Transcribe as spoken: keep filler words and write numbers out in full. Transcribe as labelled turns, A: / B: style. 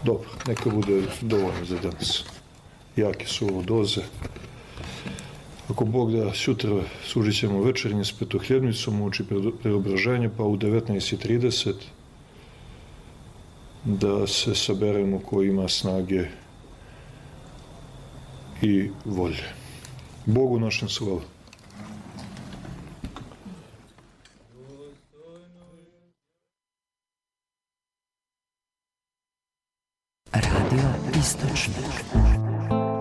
A: Dobro, neka bude dovoljno za danas. Jake su ovo doze. Ako Bog da, sutra služit ćemo večernje s petohljebnicom, uči preobraženje, pa u devetnaest i trideset da se saberemo ko ima snage i volje. Bogu našem slava.
B: Radio Istočnik.